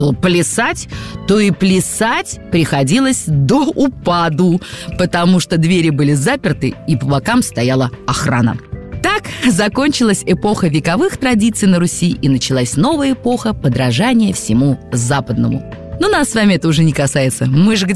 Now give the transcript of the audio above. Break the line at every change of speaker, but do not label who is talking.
плясать, то и плясать приходилось до упаду, потому что двери были заперты и по бокам стояла охрана. Так закончилась эпоха вековых традиций на Руси и началась новая эпоха подражания всему западному. Но нас с вами это уже не касается. Мы же